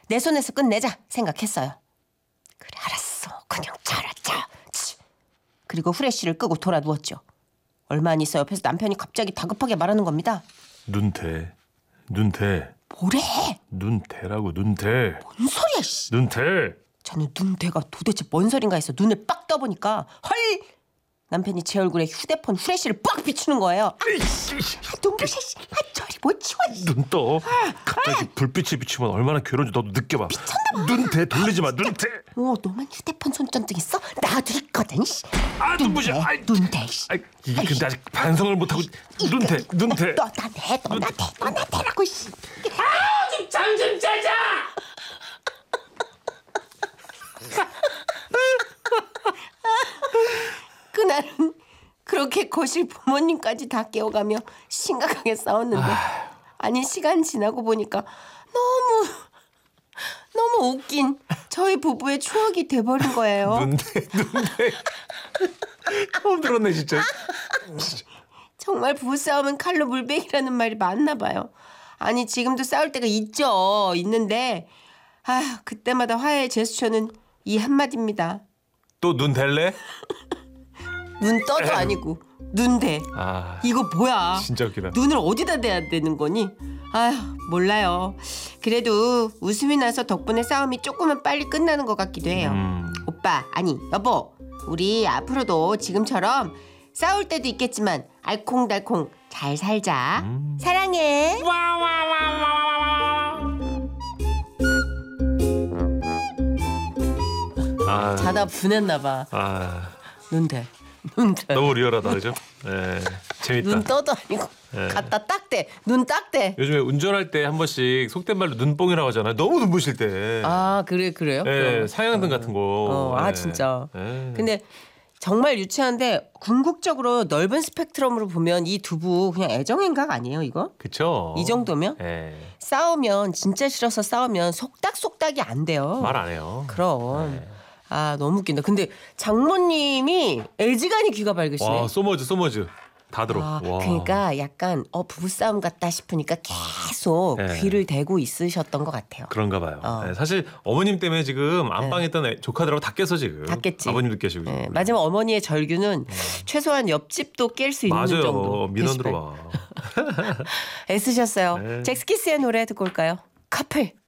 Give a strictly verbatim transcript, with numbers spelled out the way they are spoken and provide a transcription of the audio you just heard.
내 손에서 끝내자 생각했어요. 그래 알았어. 그냥 잘하자. 그리고 후레쉬를 끄고 돌아 누웠죠. 얼마 안 있어 옆에서 남편이 갑자기 다급하게 말하는 겁니다. 눈대. 눈대. 뭐래? 눈대라고 눈대. 뭔 소리야 씨. 눈대. 저는 눈대가 도대체 뭔 소린가 해서 눈을 빡 떠보니까 헐! 남편이 제 얼굴에 휴대폰 후레쉬를 빡 비추는 거예요. 아, 눈부셔 씨. 아, 저리 못 치워. 눈 떠. 갑자기 불빛이 비치면 얼마나 괴로운지 너도 느껴봐. 미쳤나봐. 눈대 돌리지 마. 눈대. 어, 너만 휴대폰 손전등 있어? 나도 있거든. 씨. 아 눈부셔. 아이, 눈대. 씨. 아이, 이게 근데 아직 반성을 못하고. 눈대. 눈대. 너 나대. 너 나대. 너 나대라고 씨. 아, 잠좀 자자. 그날은 그렇게 거실 부모님까지 다 깨워가며 심각하게 싸웠는데 아니 시간 지나고 보니까 너무 너무 웃긴 저희 부부의 추억이 돼버린 거예요. 눈대. 눈대. 처음 들었네 진짜. 정말 부부싸움은 칼로 물베기라는 말이 맞나 봐요. 아니 지금도 싸울 때가 있죠. 있는데 아휴 그때마다 화해의 제스처는 이 한마디입니다. 또 눈 댈래? 눈 떠도 아니고 눈대. 아, 이거 뭐야? 진짜 웃기다. 눈을 어디다 대야 되는 거니? 아휴 몰라요. 그래도 웃음이 나서 덕분에 싸움이 조금은 빨리 끝나는 것 같기도 해요. 음. 오빠 아니 여보 우리 앞으로도 지금처럼 싸울 때도 있겠지만 알콩달콩 잘 살자. 음. 사랑해. 아, 자다 분했나 봐. 아, 눈대. 눈대. 너무 리얼하다 그죠? 네, 재밌다. 눈 떠도 아니고 네. 갖다 딱대. 눈 딱대. 요즘에 운전할 때 한 번씩 속된 말로 눈뽕이라고 하잖아요. 너무 눈부실 때. 아 그래 그래요? 네, 상향등 같은 거. 어, 아 네. 진짜. 네. 근데 정말 유치한데 궁극적으로 넓은 스펙트럼으로 보면 이 두부 그냥 애정행각 아니에요 이거? 그쵸. 이 정도면? 네. 싸우면 진짜 싫어서 싸우면 속닥속닥이 안 돼요. 말 안 해요. 그럼. 네. 아 너무 웃긴다. 근데 장모님이 애지간히 귀가 밝으시네. 와, 소머즈, 소머즈. 다 들어. 아, 와. 그러니까 약간 어 부부싸움 같다 싶으니까 계속 네. 귀를 대고 있으셨던 것 같아요. 그런가 봐요. 어. 네, 사실 어머님 때문에 지금 안방에 있던 애- 조카들하고 다 깼어 지금. 다 깼지. 아버님도 깨시고. 네, 마지막 어머니의 절규는 최소한 옆집도 깰 수 있는 맞아요. 정도. 민원 데시벨. 들어와. 애쓰셨어요. 네. 잭스키스의 노래 듣고 올까요? 커플.